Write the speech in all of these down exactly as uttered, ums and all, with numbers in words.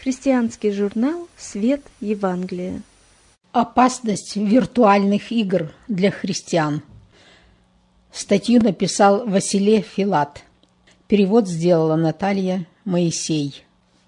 Христианский журнал «Свет Евангелия». Опасность виртуальных игр для христиан. Статью написал Василий Филат. Перевод сделала Наталья Моисей.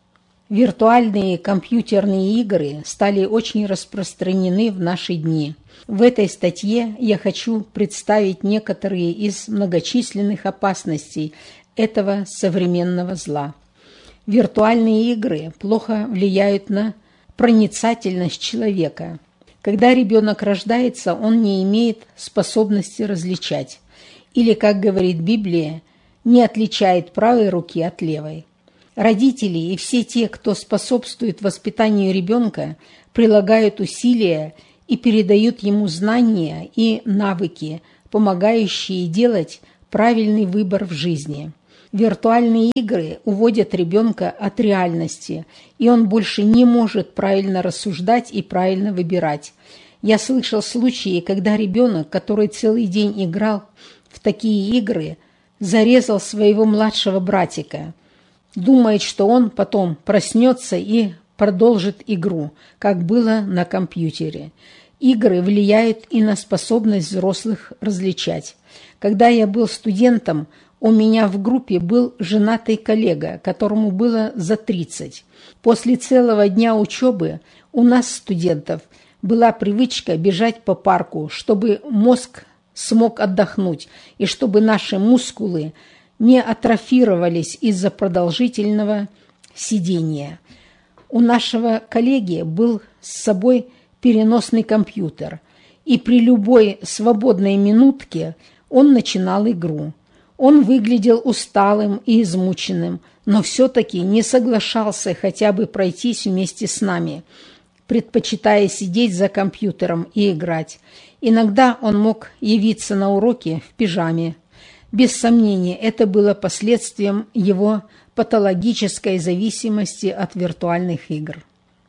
Виртуальные компьютерные игры стали очень распространены в наши дни. В этой статье я хочу представить некоторые из многочисленных опасностей этого современного зла. Виртуальные игры плохо влияют на проницательность человека. Когда ребенок рождается, он не имеет способности различать. Или, как говорит Библия, не отличает правой руки от левой. Родители и все те, кто способствует воспитанию ребенка, прилагают усилия и передают ему знания и навыки, помогающие делать правильный выбор в жизни. Виртуальные игры уводят ребенка от реальности, и он больше не может правильно рассуждать и правильно выбирать. Я слышал случаи, когда ребенок, который целый день играл в такие игры, зарезал своего младшего братика. Думает, что он потом проснется и продолжит игру, как было на компьютере. Игры влияют и на способность взрослых различать. Когда я был студентом, у меня в группе был женатый коллега, которому было за тридцать. После целого дня учебы у нас, студентов, была привычка бежать по парку, чтобы мозг смог отдохнуть и чтобы наши мускулы не атрофировались из-за продолжительного сидения. У нашего коллеги был с собой переносный компьютер, и при любой свободной минутке он начинал игру. Он выглядел усталым и измученным, но все-таки не соглашался хотя бы пройтись вместе с нами, предпочитая сидеть за компьютером и играть. Иногда он мог явиться на уроки в пижаме. Без сомнения, это было последствием его патологической зависимости от виртуальных игр.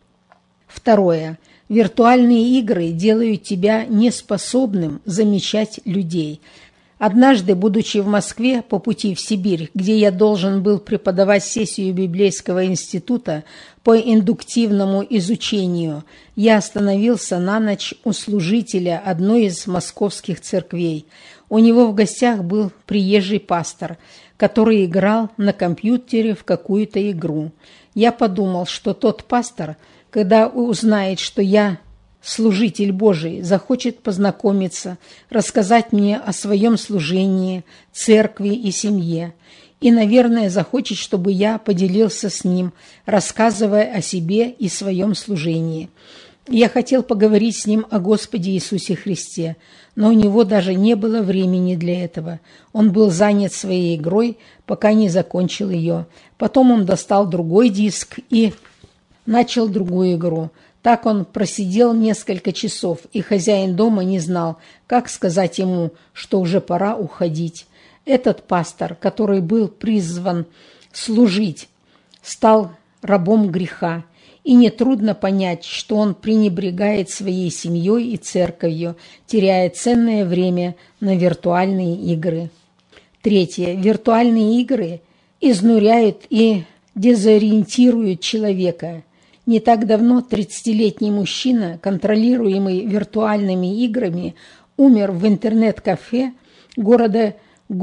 Второе. Виртуальные игры делают тебя неспособным замечать людей. Однажды, будучи в Москве по пути в Сибирь, где я должен был преподавать сессию Библейского института по индуктивному изучению, я остановился на ночь у служителя одной из московских церквей. У него в гостях был приезжий пастор, который играл на компьютере в какую-то игру. Я подумал, что тот пастор, когда узнает, что я служитель Божий, захочет познакомиться, рассказать мне о своем служении, церкви и семье. И, наверное, захочет, чтобы я поделился с ним, рассказывая о себе и своем служении. Я хотел поговорить с ним о Господе Иисусе Христе, но у него даже не было времени для этого. Он был занят своей игрой, пока не закончил ее. Потом он достал другой диск и начал другую игру. Так он просидел несколько часов, и хозяин дома не знал, как сказать ему, что уже пора уходить. Этот пастор, который был призван служить, стал рабом греха, и нетрудно понять, что он пренебрегает своей семьей и церковью, теряя ценное время на виртуальные игры. Третье. Виртуальные игры изнуряют и дезориентируют человека. Не так давно тридцатилетний мужчина, контролируемый виртуальными играми, умер в интернет-кафе города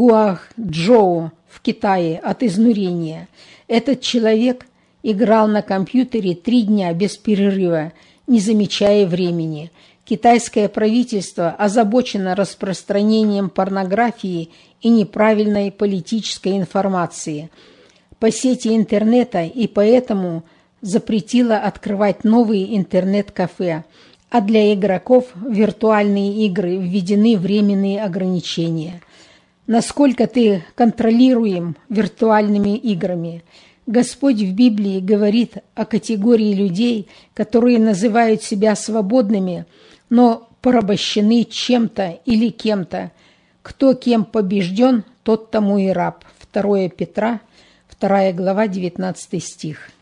Гуахчжоу в Китае от изнурения. Этот человек играл на компьютере три дня без перерыва, не замечая времени. Китайское правительство озабочено распространением порнографии и неправильной политической информации по сети интернета, и поэтому запретила открывать новые интернет-кафе, а для игроков в виртуальные игры введены временные ограничения. Насколько ты контролируем виртуальными играми? Господь в Библии говорит о категории людей, которые называют себя свободными, но порабощены чем-то или кем-то. Кто кем побежден, тот тому и раб. второе Петра, вторая глава, девятнадцатый стих.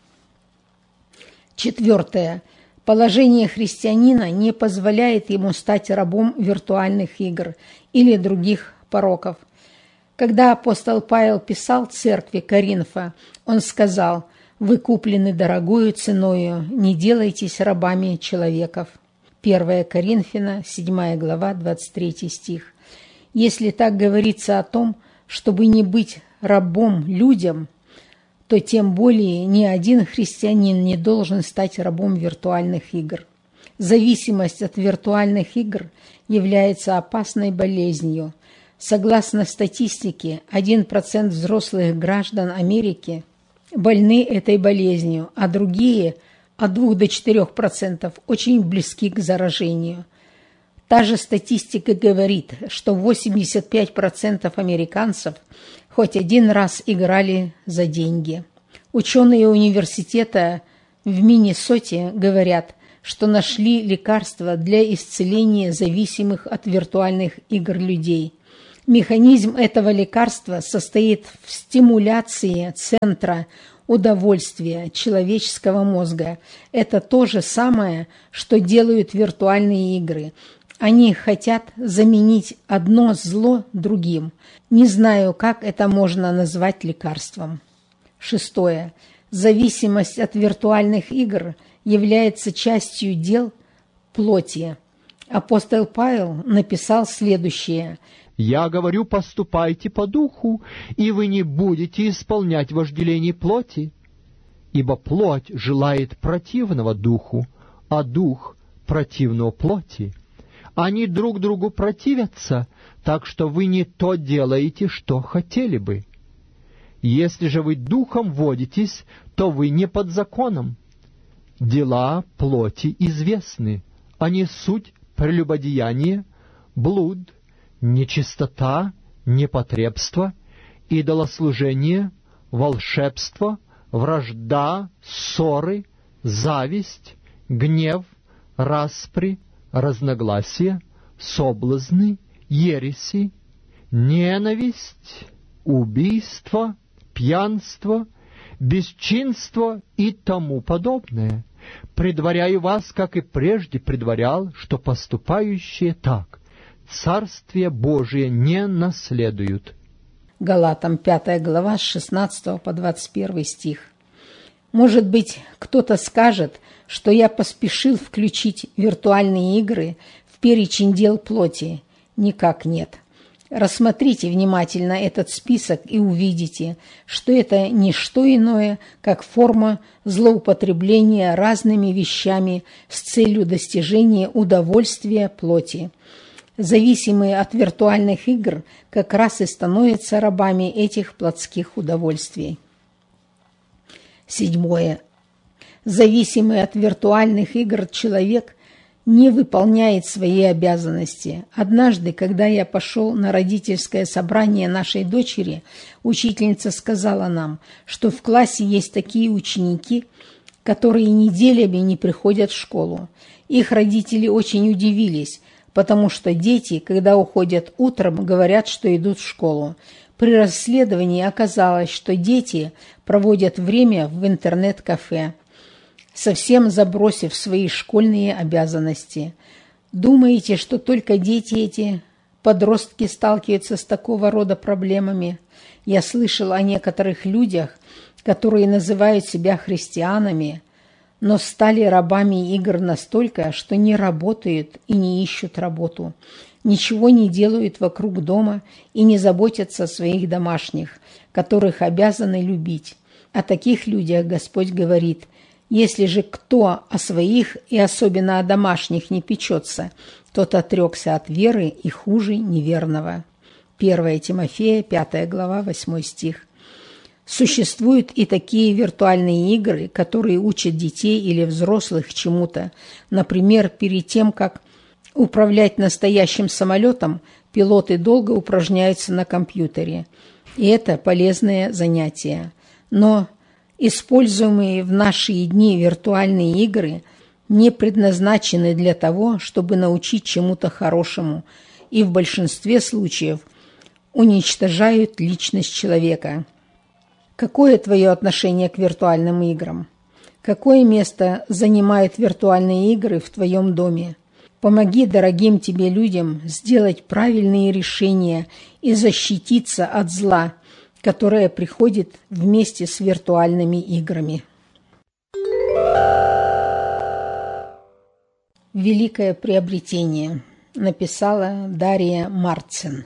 Четвертое. Положение христианина не позволяет ему стать рабом виртуальных игр или других пороков. Когда апостол Павел писал церкви Коринфа, он сказал: Вы куплены дорогою ценою, не делайтесь рабами человеков. первое Коринфянам, седьмая глава, двадцать третий стих. Если так говорится о том, чтобы не быть рабом людям, то тем более ни один христианин не должен стать рабом виртуальных игр. Зависимость от виртуальных игр является опасной болезнью. Согласно статистике, один процент взрослых граждан Америки больны этой болезнью, а другие от двух до четырёх процентов очень близки к заражению. Та же статистика говорит, что восемьдесят пять процентов американцев хоть один раз играли за деньги. Ученые университета в Миннесоте говорят, что нашли лекарства для исцеления зависимых от виртуальных игр людей. Механизм этого лекарства состоит в стимуляции центра удовольствия человеческого мозга. Это то же самое, что делают виртуальные игры. Они хотят заменить одно зло другим. Не знаю, как это можно назвать лекарством. Шестое. Зависимость от виртуальных игр является частью дел плоти. Апостол Павел написал следующее: «Я говорю, поступайте по духу, и вы не будете исполнять вожделений плоти. Ибо плоть желает противного духу, а дух противного плоти. Они друг другу противятся, так что вы не то делаете, что хотели бы. Если же вы духом водитесь, то вы не под законом. Дела плоти известны, они суть прелюбодеяние, блуд, нечистота, непотребство, идолослужение, волшебство, вражда, ссоры, зависть, гнев, распри, разногласия, соблазны, ереси, ненависть, убийство, пьянство, бесчинство и тому подобное. Предваряю вас, как и прежде предварял, что поступающие так Царствие Божие не наследуют». Галатам пятая глава с шестнадцатого по двадцать первый стих. Может быть, кто-то скажет, что я поспешил включить виртуальные игры в перечень дел плоти. Никак нет. Рассмотрите внимательно этот список и увидите, что это не что иное, как форма злоупотребления разными вещами с целью достижения удовольствия плоти. Зависимые от виртуальных игр как раз и становятся рабами этих плотских удовольствий. Седьмое. Зависимый от виртуальных игр человек не выполняет свои обязанности. Однажды, когда я пошел на родительское собрание нашей дочери, учительница сказала нам, что в классе есть такие ученики, которые неделями не приходят в школу. Их родители очень удивились, потому что дети, когда уходят утром, говорят, что идут в школу. При расследовании оказалось, что дети проводят время в интернет-кафе, совсем забросив свои школьные обязанности. Думаете, что только дети эти, подростки, сталкиваются с такого рода проблемами? Я слышал о некоторых людях, которые называют себя христианами, но стали рабами игр настолько, что не работают и не ищут работу, ничего не делают вокруг дома и не заботятся о своих домашних, которых обязаны любить. О таких людях Господь говорит: «Если же кто о своих и особенно о домашних не печется, тот отрекся от веры и хуже неверного». первое Тимофея, пятая глава, восьмой стих. Существуют и такие виртуальные игры, которые учат детей или взрослых чему-то. Например, перед тем, как управлять настоящим самолетом, пилоты долго упражняются на компьютере. И это полезное занятие. Но используемые в наши дни виртуальные игры не предназначены для того, чтобы научить чему-то хорошему, и в большинстве случаев уничтожают личность человека. Какое твое отношение к виртуальным играм? Какое место занимают виртуальные игры в твоем доме? Помоги дорогим тебе людям сделать правильные решения и защититься от зла, которое приходит вместе с виртуальными играми. «Великое приобретение», написала Дарья Марцин.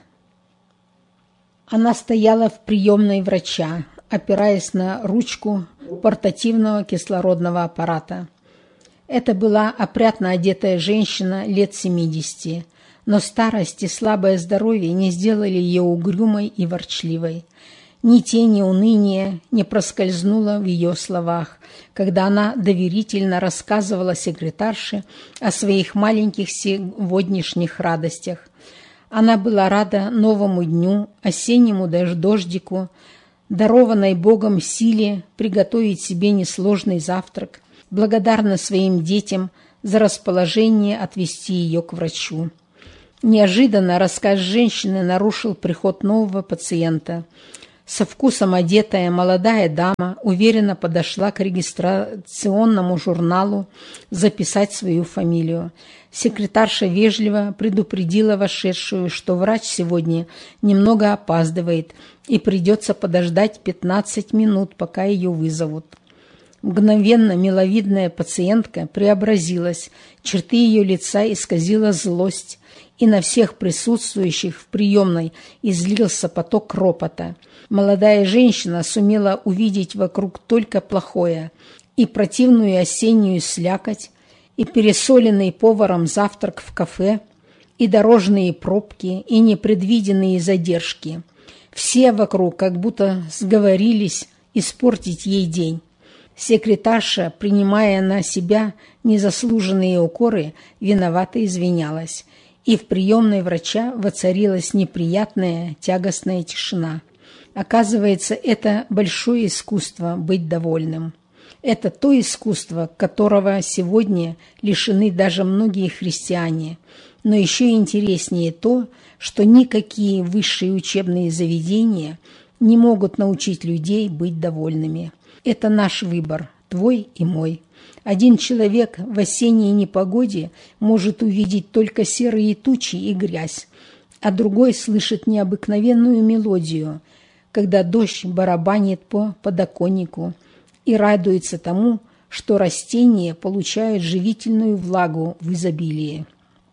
Она стояла в приемной врача, опираясь на ручку портативного кислородного аппарата. Это была опрятно одетая женщина лет семидесяти, но старость и слабое здоровье не сделали ее угрюмой и ворчливой. Ни тени уныния не проскользнуло в ее словах, когда она доверительно рассказывала секретарше о своих маленьких сегодняшних радостях. Она была рада новому дню, осеннему дождику, дарованной Богом силе приготовить себе несложный завтрак, благодарна своим детям за расположение отвезти ее к врачу. Неожиданно рассказ женщины нарушил приход нового пациента. Со вкусом одетая молодая дама уверенно подошла к регистрационному журналу записать свою фамилию. Секретарша вежливо предупредила вошедшую, что врач сегодня немного опаздывает и придется подождать пятнадцать минут, пока ее вызовут. Мгновенно миловидная пациентка преобразилась, черты ее лица исказила злость, и на всех присутствующих в приемной излился поток ропота. Молодая женщина сумела увидеть вокруг только плохое: и противную осеннюю слякоть, и пересоленный поваром завтрак в кафе, и дорожные пробки, и непредвиденные задержки. Все вокруг как будто сговорились испортить ей день. Секретарша, принимая на себя незаслуженные укоры, виновато извинялась, и в приемной врача воцарилась неприятная тягостная тишина. Оказывается, это большое искусство быть довольным. Это то искусство, которого сегодня лишены даже многие христиане. Но еще интереснее то, что никакие высшие учебные заведения не могут научить людей быть довольными. Это наш выбор, твой и мой. Один человек в осенней непогоде может увидеть только серые тучи и грязь, а другой слышит необыкновенную мелодию, когда дождь барабанит по подоконнику, и радуется тому, что растения получают живительную влагу в изобилии.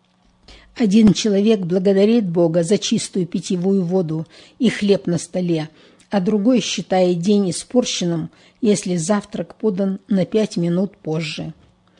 Один человек благодарит Бога за чистую питьевую воду и хлеб на столе, а другой считает день испорченным, если завтрак подан на пять минут позже.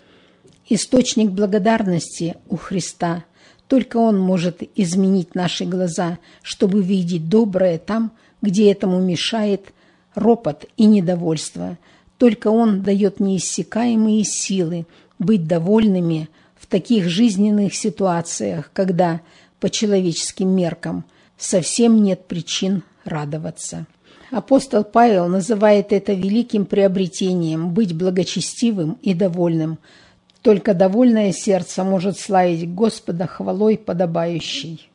Источник благодарности у Христа. Только Он может изменить наши глаза, чтобы видеть доброе там, где этому мешает ропот и недовольство. Только Он дает неиссякаемые силы быть довольными в таких жизненных ситуациях, когда, по человеческим меркам, совсем нет причин радоваться. Апостол Павел называет это великим приобретением – быть благочестивым и довольным. Только довольное сердце может славить Господа хвалой подобающей.